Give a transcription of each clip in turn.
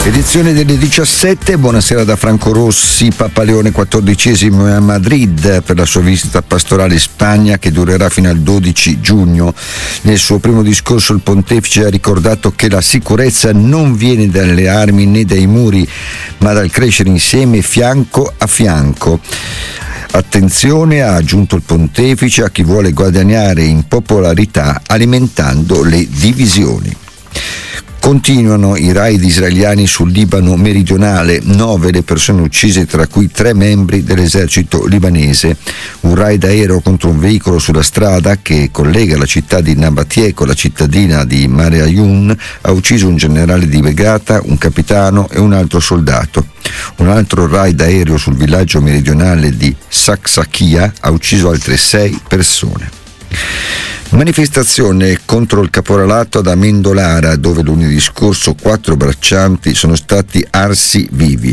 Edizione delle 17, buonasera da Franco Rossi. Papa Leone XIV è a Madrid per la sua visita pastorale in Spagna che durerà fino al 12 giugno. Nel suo primo discorso il pontefice ha ricordato che la sicurezza non viene dalle armi né dai muri, ma dal crescere insieme fianco a fianco. Attenzione, ha aggiunto il pontefice, a chi vuole guadagnare in popolarità alimentando le divisioni. Continuano i raid israeliani sul Libano meridionale, 9 le persone uccise, tra cui 3 membri dell'esercito libanese. Un raid aereo contro un veicolo sulla strada che collega la città di Nabatie con la cittadina di Mare Ayun ha ucciso un generale di brigata, un capitano e un altro soldato. Un altro raid aereo sul villaggio meridionale di Saksakia ha ucciso altre 6 persone. Manifestazione contro il caporalato ad Amendolara, dove lunedì scorso 4 braccianti sono stati arsi vivi.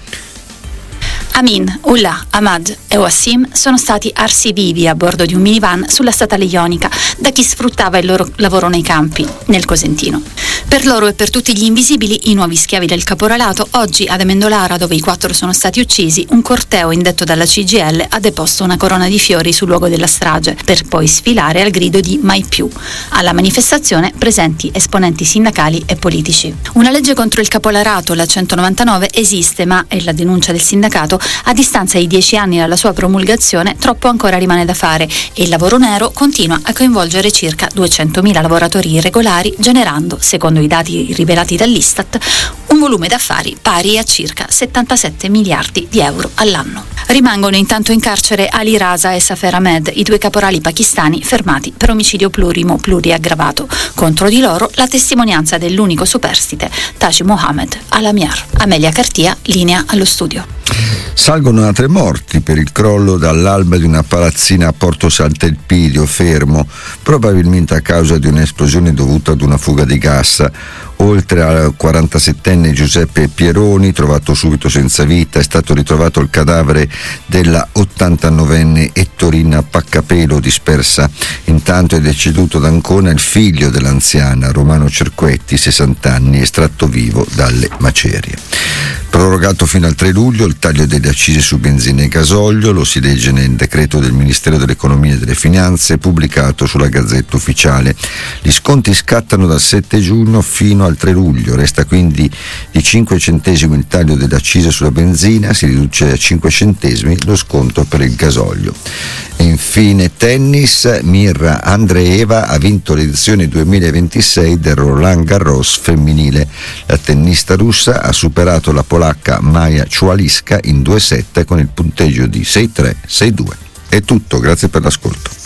Amin, Ullah, Ahmad e Wassim sono stati arsi vivi a bordo di un minivan sulla statale ionica da chi sfruttava il loro lavoro nei campi, nel Cosentino. Per loro e per tutti gli invisibili, i nuovi schiavi del caporalato, oggi ad Amendolara, dove i 4 sono stati uccisi, un corteo indetto dalla CGIL ha deposto una corona di fiori sul luogo della strage, per poi sfilare al grido di mai più. Alla manifestazione presenti esponenti sindacali e politici. Una legge contro il caporalato, la 199, esiste, ma, è la denuncia del sindacato, a distanza di 10 anni dalla sua promulgazione, troppo ancora rimane da fare e il lavoro nero continua a coinvolgere circa 200.000 lavoratori irregolari, generando, secondo i dati rivelati dall'Istat, un volume d'affari pari a circa 77 miliardi di euro all'anno. Rimangono intanto in carcere Ali Raza e Safer Ahmed, i 2 caporali pakistani fermati per omicidio plurimo pluriaggravato. Contro di loro la testimonianza dell'unico superstite, Taji Mohammed Alamiar. Amelia Cartia, linea allo studio. Salgono altre morti per il crollo dall'alba di una palazzina a Porto Sant'Elpidio, Fermo, probabilmente a causa di un'esplosione dovuta ad una fuga di gas. Oltre al 47enne Giuseppe Pieroni, trovato subito senza vita, è stato ritrovato il cadavere della 89enne Ettorina Paccapelo, dispersa. Intanto è deceduto ad Ancona il figlio dell'anziana, Romano Cerquetti, 60 anni, estratto vivo dalle macerie. Prorogato fino al 3 luglio il taglio delle accise su benzina e gasolio, lo si legge nel decreto del Ministero dell'Economia e delle Finanze pubblicato sulla Gazzetta Ufficiale. Gli sconti scattano dal 7 giugno fino al 3 luglio, resta quindi di 5 centesimi il taglio delle accise sulla benzina, si riduce a 5 centesimi lo sconto per il gasolio. E infine tennis, Mirra Andreeva ha vinto l'edizione 2026 del Roland Garros femminile. La tennista russa ha superato la polacca Maja Ciualiska in 2 set con il punteggio di 6-3, 6-2. È tutto, grazie per l'ascolto.